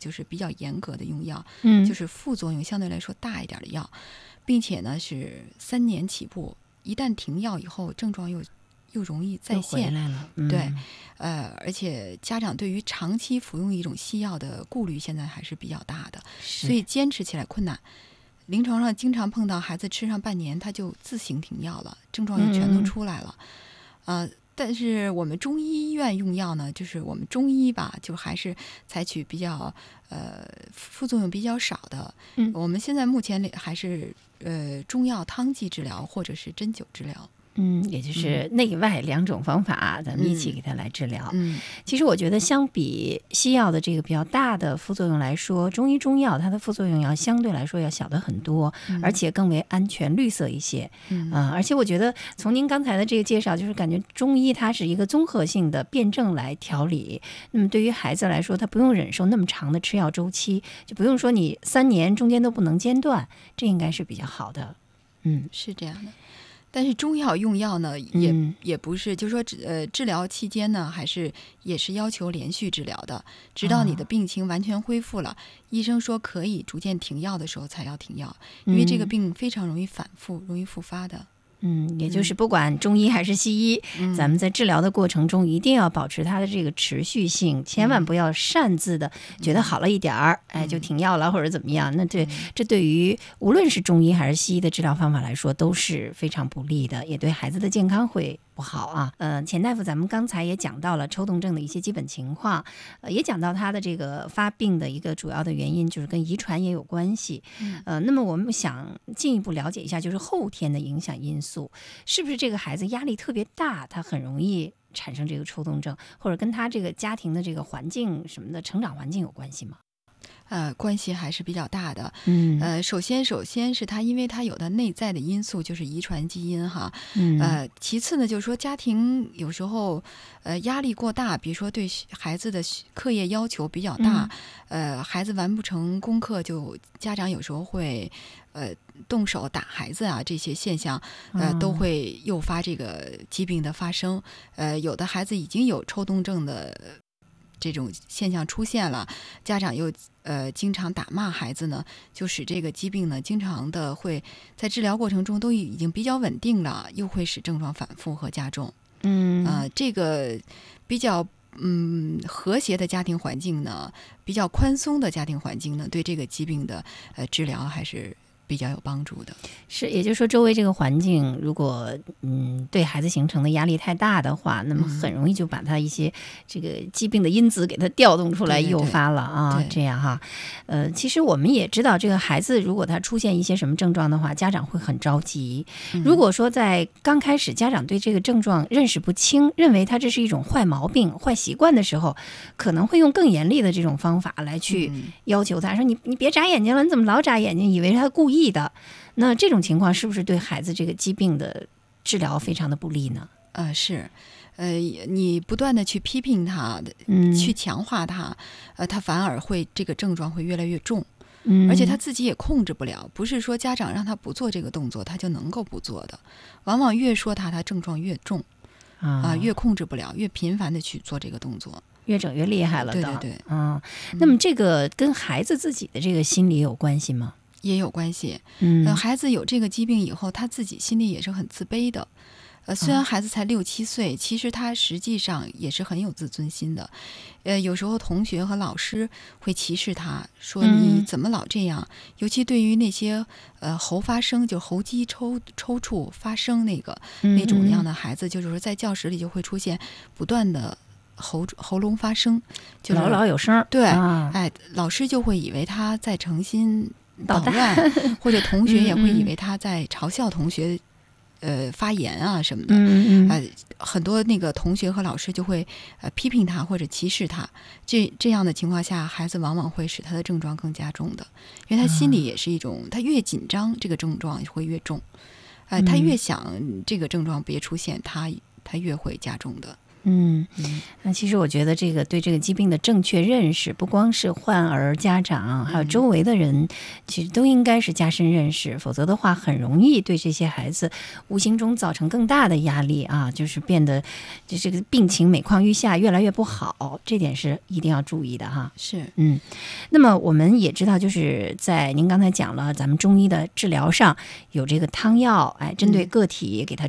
就是比较严格的用药， 嗯， 就是副作用相对来说大一点的药，并且呢是3年起步，一旦停药以后，症状又容易再又回现。 来了。 对，而且家长对于长期服用一种西药的顾虑现在还是比较大的，所以坚持起来困难。临床上经常碰到孩子吃上半年他就自行停药了，症状又全都出来了。但是我们中医医院用药呢，就是我们中医吧，就还是采取比较副作用比较少的。我们现在目前还是中药汤剂治疗或者是针灸治疗。 也就是内外2种方法，咱们一起给它来治疗。其实我觉得相比西药的这个比较大的副作用来说，中医中药它的副作用要相对来说要小得很多，而且更为安全绿色一些。而且我觉得从您刚才的这个介绍，就是感觉中医它是一个综合性的辩证来调理。那么对于孩子来说，他不用忍受那么长的吃药周期，就不用说你3年中间都不能间断，这应该是比较好的。 是这样的。但是中药用药呢，也不是，就是说治疗期间呢，也是要求连续治疗的，直到你的病情完全恢复了，医生说可以逐渐停药的时候才要停药，因为这个病非常容易反复，容易复发的。 也就是不管中医还是西医，咱们在治疗的过程中一定要保持它的这个持续性，千万不要擅自的觉得好了一点儿，就停药了或者怎么样。那这对于无论是中医还是西医的治疗方法来说都是非常不利的，也对孩子的健康会不好啊。钱大夫，咱们刚才也讲到了抽动症的一些基本情况，也讲到他的这个发病的一个主要的原因就是跟遗传也有关系。那么我们想进一步了解一下，就是后天的影响因素，是不是这个孩子压力特别大，他很容易产生这个抽动症，或者跟他这个家庭的这个环境什么的成长环境有关系吗？ 关系还是比较大的。首先是他，因为他有的内在的因素就是遗传基因哈。其次呢，就是说家庭有时候压力过大，比如说对孩子的课业要求比较大，孩子完不成功课，就家长有时候会动手打孩子啊，这些现象都会诱发这个疾病的发生。有的孩子已经有抽动症的这种现象出现了，家长又经常打骂孩子呢，就使这个疾病呢经常的会在治疗过程中都已经比较稳定了，又会使症状反复和加重。这个比较和谐的家庭环境呢，比较宽松的家庭环境呢，对这个疾病的治疗还是比较有帮助的。 是，也就是说周围这个环境如果对孩子形成的压力太大的话，那么很容易就把他一些这个疾病的因子给他调动出来，诱发了啊。这样哈。其实我们也知道，这个孩子如果他出现一些什么症状的话，家长会很着急。如果说在刚开始家长对这个症状认识不清，认为他这是一种坏毛病、坏习惯的时候，可能会用更严厉的这种方法来去要求他，说你别眨眼睛了，你怎么老眨眼睛？以为他故意的。那这种情况是不是对孩子这个疾病的治疗非常的不利呢？ 是。你不断的去批评他，去强化他，他反而会这个症状会越来越重。而且他自己也控制不了，不是说家长让他不做这个动作他就能够不做的，往往越说他症状越重越控制不了，越频繁的去做这个动作， 越整越厉害了的。 对。 那么这个跟孩子自己的这个心理有关系吗？ 也有关系。孩子有这个疾病以后，他自己心里也是很自卑的。虽然孩子才6、7岁，其实他实际上也是很有自尊心的。有时候同学和老师会歧视他，说你怎么老这样？尤其对于那些喉发声，就喉肌抽搐发声那种样的孩子，就是说在教室里就会出现不断的喉咙发声，就是老有声。 对，老师就会以为他在诚心捣乱，或者同学也会以为他在嘲笑同学。发言啊什么的，很多那个同学和老师就会批评他或者歧视他。这样的情况下，孩子往往会使他的症状更加重的，因为他心里也是一种，他越紧张，这个症状会越重。他越想这个症状别出现，他越会加重的。 那其实我觉得这个对这个疾病的正确认识，不光是患儿、家长，还有周围的人，其实都应该是加深认识，否则的话很容易对这些孩子无形中造成更大的压力啊，就是变得就这个病情每况愈下，越来越不好，这点是一定要注意的哈。 是， 那么我们也知道，就是在您刚才讲了，咱们中医的治疗上有这个汤药，针对个体给他